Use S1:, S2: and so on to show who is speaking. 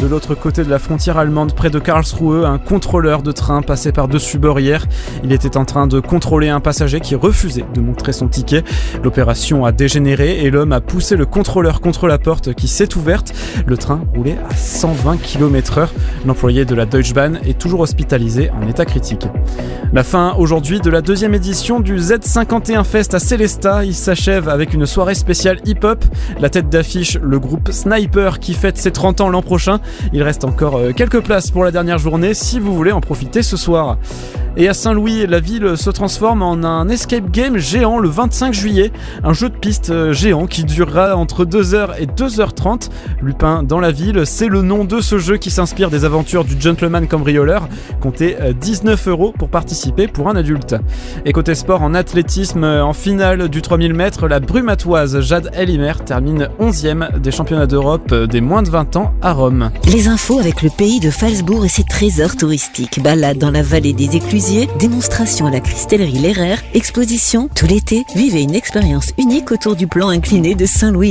S1: De l'autre côté de la frontière allemande, près de Karlsruhe, un contrôleur de train passait par-dessus bord hier. Il était en train de contrôler un passager qui refusait de montrer son ticket. L'opération a dégénéré et l'homme a poussé le contrôleur contre la porte qui s'est ouverte. Le train roulait à 120 km/h. L'employé de la Deutsche Bahn est toujours hospitalisé en état critique. La fin aujourd'hui de la deuxième édition du Z51 Fest à Sélestat. Il s'achève avec une soirée spéciale hip-hop. La tête d'affiche, le groupe Sniper qui fête ses 30 ans l'an prochain. Il reste encore quelques places pour la dernière journée si vous voulez en profiter ce soir. Et à Saint-Louis, la ville se transforme en un escape game géant le 25 juillet. Un jeu de piste géant qui durera entre 2h et 2h30. Lupin dans la ville, c'est le nom de ce jeu qui s'inspire des aventures du gentleman cambrioleur. Comptez 19 € pour participer pour un adulte. Et côté sport, en athlétisme, en finale du 3000 mètres, la brumatoise Jade Elimer termine 11e des championnats d'Europe des moins de 20 ans à Rome.
S2: Les infos avec le pays de Phalsbourg et ses trésors touristiques. Balade dans la vallée des Éclusiers, démonstration à la cristallerie Lerrer, exposition tout l'été. Vivez une expérience unique autour du plan incliné de Saint-Louis.